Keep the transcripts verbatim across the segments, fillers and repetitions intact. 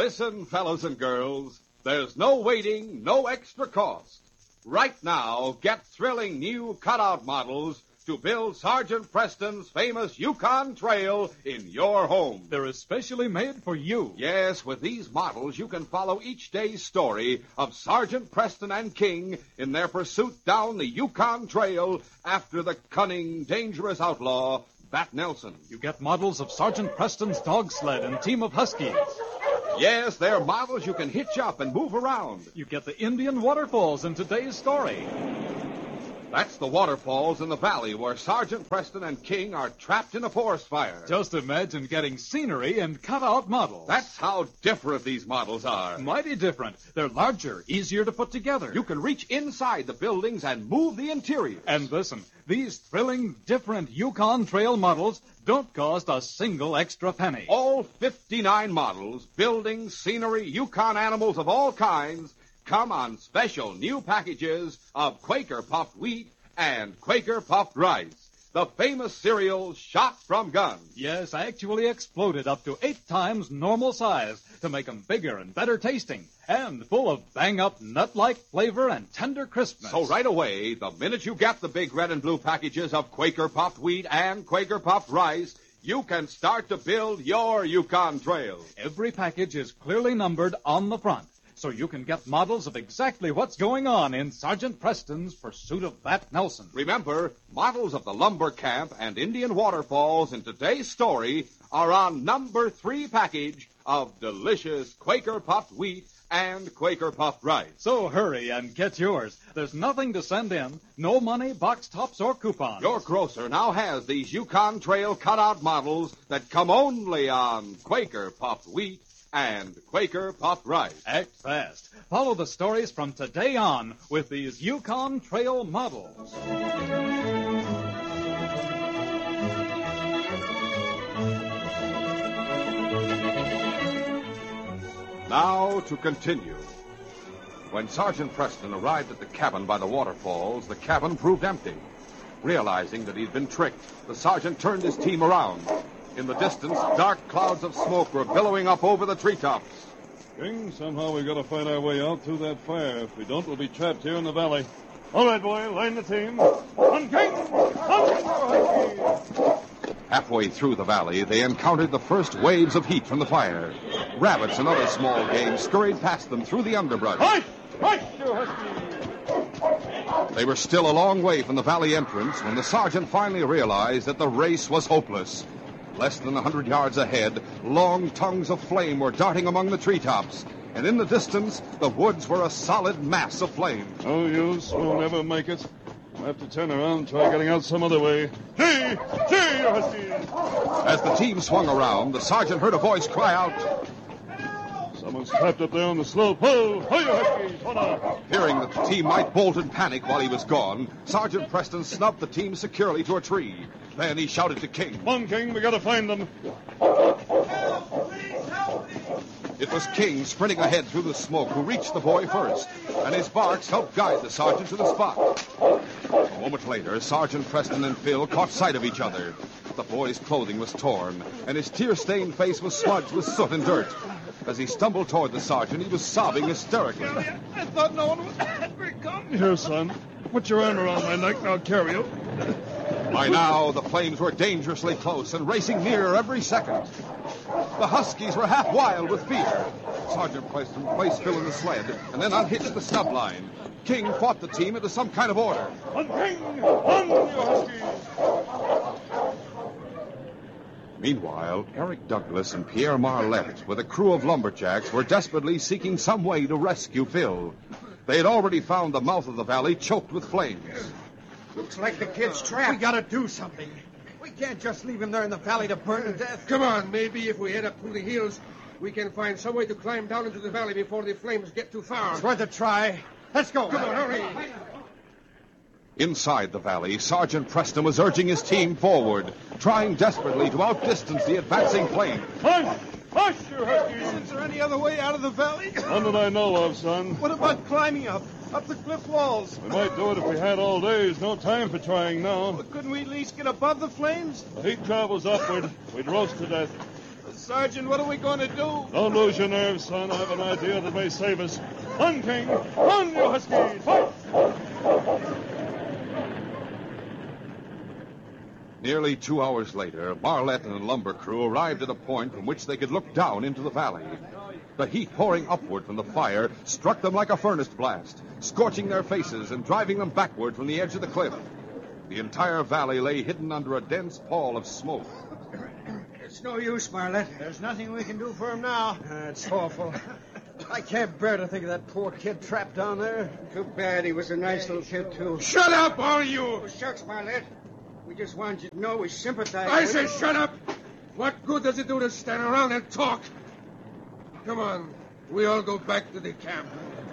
Listen, fellows and girls, there's no waiting, no extra cost. Right now, get thrilling new cutout models to build Sergeant Preston's famous Yukon Trail in your home. They're especially made for you. Yes, with these models, you can follow each day's story of Sergeant Preston and King in their pursuit down the Yukon Trail after the cunning, dangerous outlaw, Bat Nelson. You get models of Sergeant Preston's dog sled and team of huskies. Yes, they're models you can hitch up and move around. You get the Indian waterfalls in today's story. That's the waterfalls in the valley where Sergeant Preston and King are trapped in a forest fire. Just imagine getting scenery and cut-out models. That's how different these models are. Mighty different. They're larger, easier to put together. You can reach inside the buildings and move the interior. And listen, these thrilling, different Yukon Trail models don't cost a single extra penny. All fifty-nine models, buildings, scenery, Yukon animals of all kinds, come on special new packages of Quaker puffed wheat and Quaker puffed rice, the famous cereal shot from guns. Yes, actually exploded up to eight times normal size to make them bigger and better tasting, and full of bang-up nut-like flavor and tender crispness. So right away, the minute you get the big red and blue packages of Quaker puffed wheat and Quaker puffed rice, you can start to build your Yukon Trail. Every package is clearly numbered on the front, so you can get models of exactly what's going on in Sergeant Preston's pursuit of Bat Nelson. Remember, models of the lumber camp and Indian waterfalls in today's story are on number three package of delicious Quaker puffed wheat and Quaker puffed rice. So hurry and get yours. There's nothing to send in, no money, box tops, or coupons. Your grocer now has these Yukon Trail cutout models that come only on Quaker puffed wheat and Quaker puffed rice. Act fast. Follow the stories from today on with these Yukon Trail models. Now to continue. When Sergeant Preston arrived at the cabin by the waterfalls, the cabin proved empty. Realizing that he'd been tricked, the sergeant turned his team around. In the distance, dark clouds of smoke were billowing up over the treetops. King, somehow we gotta find our way out through that fire. If we don't, we'll be trapped here in the valley. All right, boy, line the team. On, King! On! Halfway through the valley, they encountered the first waves of heat from the fire. Rabbits and other small game scurried past them through the underbrush. Hush! Hush, you husky! They were still a long way from the valley entrance when the sergeant finally realized that the race was hopeless. Less than a hundred yards ahead, long tongues of flame were darting among the treetops, and in the distance, the woods were a solid mass of flame. Oh, you will never make it. I'll have to turn around and try getting out some other way. Gee! Gee, you husky! As the team swung around, the sergeant heard a voice cry out. Someone's trapped up there on the slope. Ho! Ho, you huskies! Hold on! Fearing that the team might bolt in panic while he was gone, Sergeant Preston snubbed the team securely to a tree. Then he shouted to King. Come on, King, we gotta find them. Help! Please help me! It was King sprinting ahead through the smoke who reached the boy first, and his barks helped guide the sergeant to the spot. A moment later, Sergeant Preston and Phil caught sight of each other. The boy's clothing was torn, and his tear-stained face was smudged with soot and dirt. As he stumbled toward the sergeant, he was sobbing hysterically. I thought no one would ever come. Here, son. Put your arm around my neck and I'll carry you. By now, the flames were dangerously close and racing nearer every second. The huskies were half wild with fear. Sergeant Preston placed Phil in the sled and then unhitched the snub line. King fought the team into some kind of order. On, King! On, you huskies! Meanwhile, Eric Douglas and Pierre Marlette, with a crew of lumberjacks, were desperately seeking some way to rescue Phil. They had already found the mouth of the valley choked with flames. Looks like the kid's trapped. We gotta do something. We can't just leave him there in the valley to burn to death. Come on, maybe if we head up through the hills, we can find some way to climb down into the valley before the flames get too far. It's worth a try. Let's go. Come on, hurry. Inside the valley, Sergeant Preston was urging his team forward, trying desperately to outdistance the advancing flame. Hush! Hush, you huskies! Is there any other way out of the valley? None that I know of, son. What about climbing up? Up the cliff walls? We might do it if we had all day. There's no time for trying now. But couldn't we at least get above the flames? The heat travels upward. We'd roast to death. Sergeant. What are we going to do? Don't lose your nerve, son. I have an idea that may save us. Run, King! Run, you huskies! Fight! Nearly two hours later, Marlette and the lumber crew arrived at a point from which they could look down into the valley. The heat pouring upward from the fire struck them like a furnace blast, scorching their faces and driving them backward from the edge of the cliff. The entire valley lay hidden under a dense pall of smoke. It's no use, Marlette. There's nothing we can do for him now. Uh, it's awful. I can't bear to think of that poor kid trapped down there. Too bad he was a nice little kid, too. Shut up, all you! Oh, shucks, Marlette. We just want you to know we sympathize I with say you. shut up! What good does it do to stand around and talk? Come on. We all go back to the camp.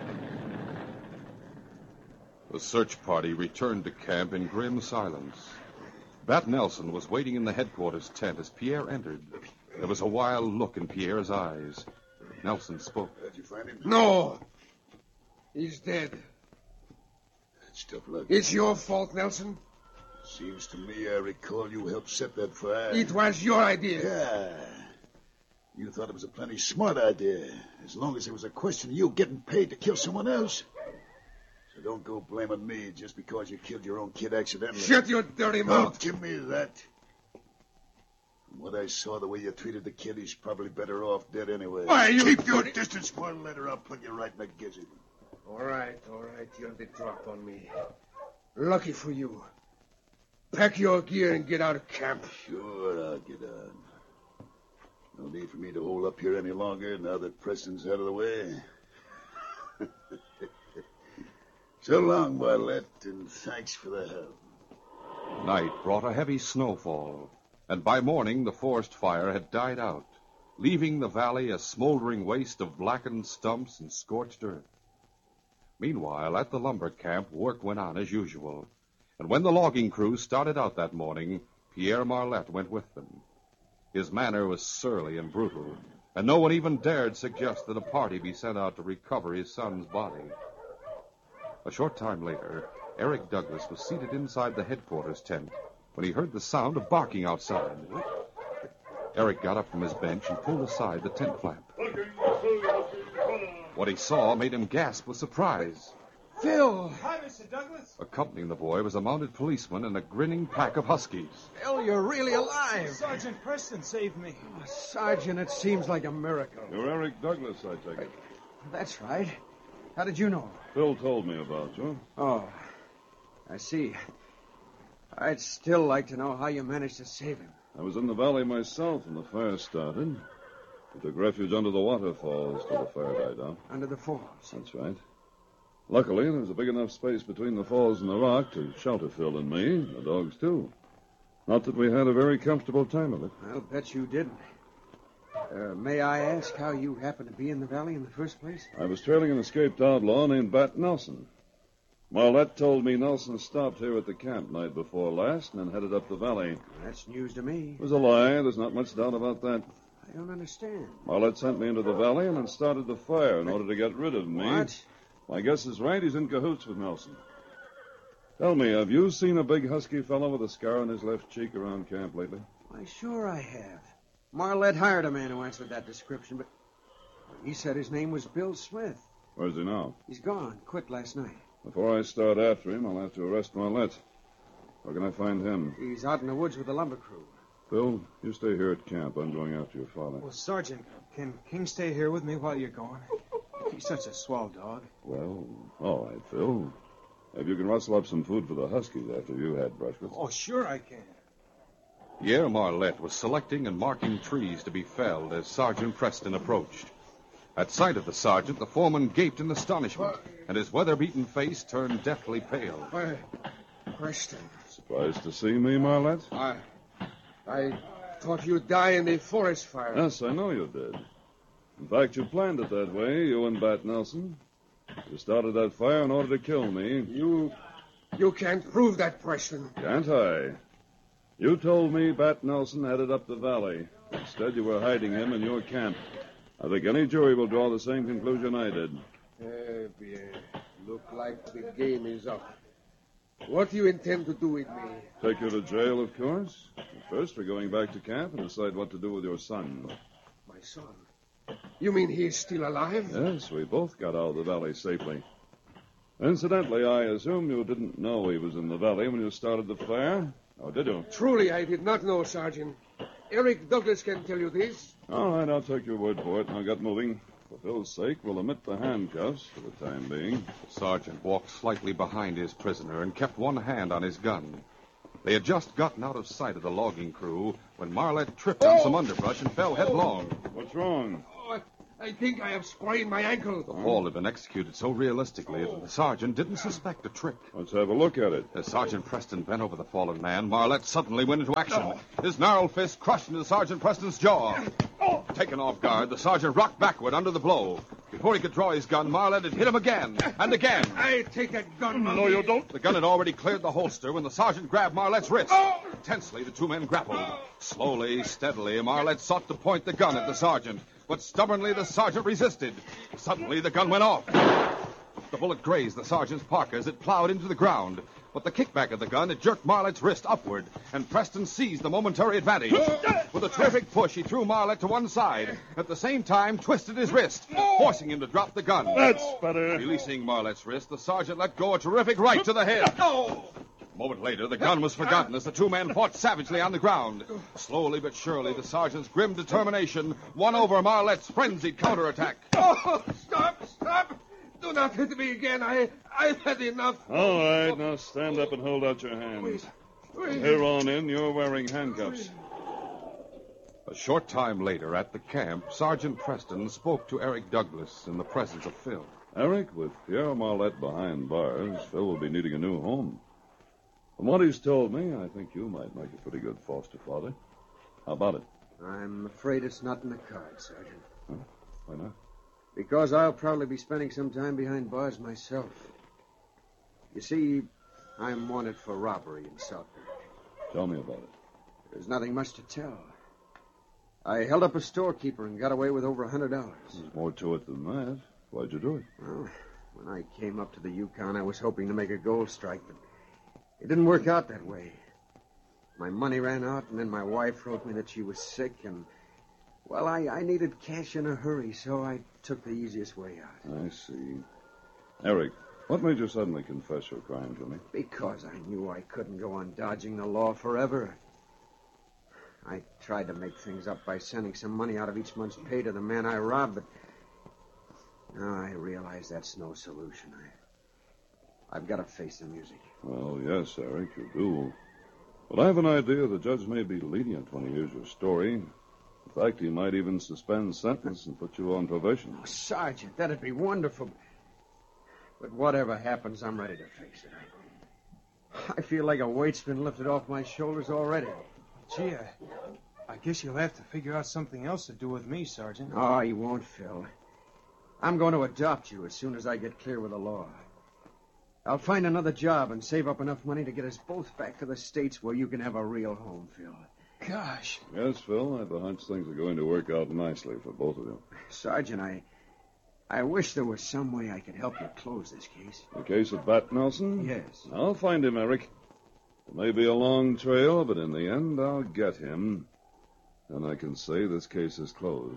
The search party returned to camp in grim silence. Bat Nelson was waiting in the headquarters tent as Pierre entered. There was a wild look in Pierre's eyes. Nelson spoke. Did you find him? No. He's dead. That's tough luck. It's your fault, Nelson. Seems to me I recall you helped set that fire. It was your idea. Yeah. You thought it was a plenty smart idea, as long as there was a question of you getting paid to kill someone else. So don't go blaming me just because you killed your own kid accidentally. Shut your dirty mouth. Don't give me that. From what I saw, the way you treated the kid, he's probably better off dead anyway. Why, you... Keep your distance, Marlette, or I'll put you right in the gizzard. All right, all right. You'll be drop on me. Lucky for you. Pack your gear and get out of camp. Sure, I'll get on. No need for me to hold up here any longer now that Preston's out of the way. So long, Marlette, and thanks for the help. Night brought a heavy snowfall, and by morning the forest fire had died out, leaving the valley a smoldering waste of blackened stumps and scorched earth. Meanwhile, at the lumber camp, work went on as usual, and when the logging crew started out that morning, Pierre Marlette went with them. His manner was surly and brutal, and no one even dared suggest that a party be sent out to recover his son's body. A short time later, Eric Douglas was seated inside the headquarters tent when he heard the sound of barking outside. Eric got up from his bench and pulled aside the tent flap. What he saw made him gasp with surprise. Phil! Hi, Mister Douglas. Accompanying the boy was a mounted policeman and a grinning pack of huskies. Phil, you're really alive. Sergeant Preston saved me. Oh, Sergeant, it seems like a miracle. You're Eric Douglas, I take it. That's right. How did you know? Phil told me about you. Oh, I see. I'd still like to know how you managed to save him. I was in the valley myself when the fire started. I took refuge under the waterfalls till the fire died out. Under the falls? That's right. Luckily, there was a big enough space between the falls and the rock to shelter Phil and me, and the dogs, too. Not that we had a very comfortable time of it. I'll bet you didn't. Uh, may I ask how you happened to be in the valley in the first place? I was trailing an escaped outlaw named Bat Nelson. Marlette told me Nelson stopped here at the camp night before last and then headed up the valley. That's news to me. It was a lie. There's not much doubt about that. I don't understand. Marlette sent me into the valley and then started the fire in order to get rid of me. What? My guess is right. He's in cahoots with Nelson. Tell me, have you seen a big husky fellow with a scar on his left cheek around camp lately? Why, sure I have. Marlette hired a man who answered that description, but he said his name was Bill Smith. Where's he now? He's gone. Quit last night. Before I start after him, I'll have to arrest Marlette. Where can I find him? He's out in the woods with the lumber crew. Phil, you stay here at camp. I'm going after your father. Well, Sergeant, can King stay here with me while you're gone? He's such a swell dog. Well, all right, Phil. If you can rustle up some food for the huskies after you had breakfast. Oh, sure I can. Pierre Marlette was selecting and marking trees to be felled as Sergeant Preston approached. At sight of the sergeant, the foreman gaped in astonishment, and his weather-beaten face turned deathly pale. Why, Preston. Surprised to see me, Marlette? I... I thought you'd die in the forest fire. Yes, I know you did. In fact, you planned it that way, you and Bat Nelson. You started that fire in order to kill me. You... you can't prove that, Preston. Can't I? You told me Bat Nelson headed up the valley. Instead, you were hiding him in your camp. I think any jury will draw the same conclusion I did. Eh, bien. Look like the game is up. What do you intend to do with me? Take you to jail, of course. But first, we're going back to camp and decide what to do with your son. saw him. You mean he's still alive? Yes, we both got out of the valley safely. Incidentally, I assume you didn't know he was in the valley when you started the fire. Or did you? Truly, I did not know, Sergeant. Eric Douglas can tell you this. All right, I'll take your word for it. Now get moving. For Phil's sake, we'll omit the handcuffs for the time being. The sergeant walked slightly behind his prisoner and kept one hand on his gun. They had just gotten out of sight of the logging crew when Marlette tripped on some underbrush and fell headlong. What's wrong? Oh, I think I have sprained my ankle. The fall had been executed so realistically that the sergeant didn't suspect a trick. Let's have a look at it. As Sergeant Preston bent over the fallen man, Marlette suddenly went into action. His gnarled fist crushed into Sergeant Preston's jaw. Taken off guard, the sergeant rocked backward under the blow. Before he could draw his gun, Marlette had hit him again and again. I take that gun, No, you don't. The gun had already cleared the holster when the sergeant grabbed Marlette's wrist. Tensely, the two men grappled. Slowly, steadily, Marlette sought to point the gun at the sergeant, but stubbornly the sergeant resisted. Suddenly, the gun went off. The bullet grazed the sergeant's parka as it plowed into the ground. But the kickback of the gun had jerked Marlette's wrist upward, and Preston seized the momentary advantage. With a terrific push, he threw Marlette to one side. At the same time, twisted his wrist, forcing him to drop the gun. That's better. Releasing Marlette's wrist, the sergeant let go a terrific right to the head. A moment later, the gun was forgotten as the two men fought savagely on the ground. Slowly but surely, the sergeant's grim determination won over Marlette's frenzied counterattack. Oh, stop, stop. Do not hit me again. I, I've had enough. All right, now stand up and hold out your hands. Wait, wait. From here on in, you're wearing handcuffs. A short time later, at the camp, Sergeant Preston spoke to Eric Douglas in the presence of Phil. Eric, with Pierre Marlette behind bars, Phil will be needing a new home. From what he's told me, I think you might make a pretty good foster father. How about it? I'm afraid it's not in the cards, Sergeant. Huh? Why not? Because I'll probably be spending some time behind bars myself. You see, I'm wanted for robbery in Southport. Tell me about it. There's nothing much to tell. I held up a storekeeper and got away with over a hundred dollars. There's more to it than that. Why'd you do it? Well, when I came up to the Yukon, I was hoping to make a gold strike, but it didn't work out that way. My money ran out, and then my wife wrote me that she was sick, and, well, I, I needed cash in a hurry, so I took the easiest way out. I see. Eric, what made you suddenly confess your crime to me? Because I knew I couldn't go on dodging the law forever. I tried to make things up by sending some money out of each month's pay to the man I robbed, but now I realize that's no solution. I, I've got to face the music. Well, yes, Eric, you do. But I have an idea the judge may be lenient when he hears your story. In fact, he might even suspend sentence and put you on probation. Oh, Sergeant, that'd be wonderful. But whatever happens, I'm ready to face it. I, I feel like a weight's been lifted off my shoulders already. Gee, I, I guess you'll have to figure out something else to do with me, Sergeant. Oh, you won't, Phil. I'm going to adopt you as soon as I get clear with the law. I'll find another job and save up enough money to get us both back to the States where you can have a real home, Phil. Gosh. Yes, Phil, I have a hunch things are going to work out nicely for both of you. Sergeant, I... I wish there was some way I could help you close this case. The case of Bat Nelson? Yes. I'll find him, Eric. It may be a long trail, but in the end, I'll get him. And I can say this case is closed.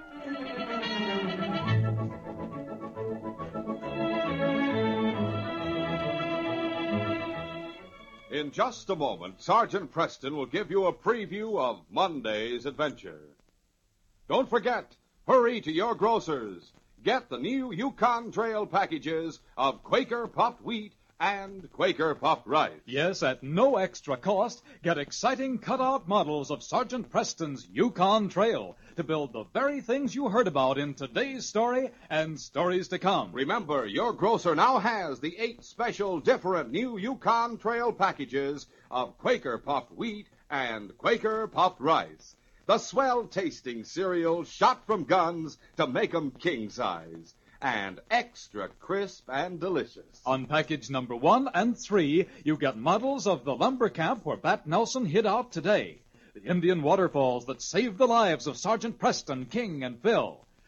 In just a moment, Sergeant Preston will give you a preview of Monday's adventure. Don't forget, hurry to your grocers. Get the new Yukon Trail packages of Quaker puffed wheat and Quaker puffed rice. Yes, at no extra cost, get exciting cutout models of Sergeant Preston's Yukon Trail to build the very things you heard about in today's story and stories to come. Remember, your grocer now has the eight special different new Yukon Trail packages of Quaker puffed wheat and Quaker puffed rice. The swell-tasting cereal shot from guns to make 'em king-size. And extra crisp and delicious. On package number one and three, you get models of the lumber camp where Bat Nelson hid out today. The Indian waterfalls that saved the lives of Sergeant Preston, King, and Phil.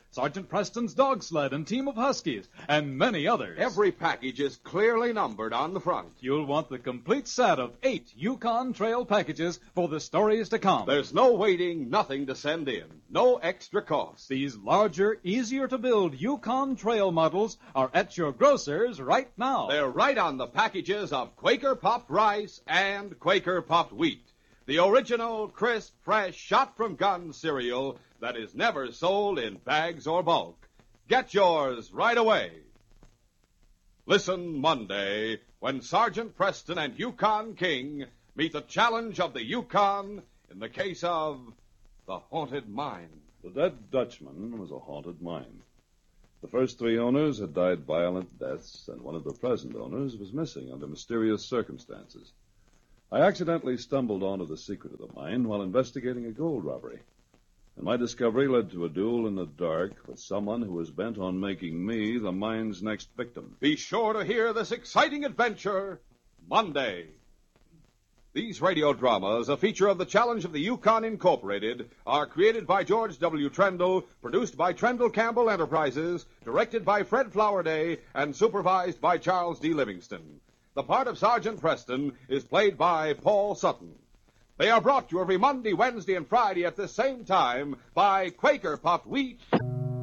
Sergeant Preston's dog sled and team of huskies, and many others. Every package is clearly numbered on the front. You'll want the complete set of eight Yukon Trail packages for the stories to come. There's no waiting, nothing to send in. No extra cost. These larger, easier-to-build Yukon Trail models are at your grocer's right now. They're right on the packages of Quaker Puffed Rice and Quaker Puffed Wheat. The original, crisp, fresh, shot-from-gun cereal that is never sold in bags or bulk. Get yours right away. Listen Monday when Sergeant Preston and Yukon King meet the challenge of the Yukon in the case of the haunted mine. The dead Dutchman was a haunted mine. The first three owners had died violent deaths, and one of the present owners was missing under mysterious circumstances. I accidentally stumbled onto the secret of the mine while investigating a gold robbery, and my discovery led to a duel in the dark with someone who was bent on making me the mine's next victim. Be sure to hear this exciting adventure Monday. These radio dramas, a feature of the Challenge of the Yukon Incorporated, are created by George W. Trendle, produced by Trendle Campbell Enterprises, directed by Fred Flowerday, and supervised by Charles D. Livingston. The part of Sergeant Preston is played by Paul Sutton. They are brought to you every Monday, Wednesday, and Friday at the same time by Quaker Puffed Wheat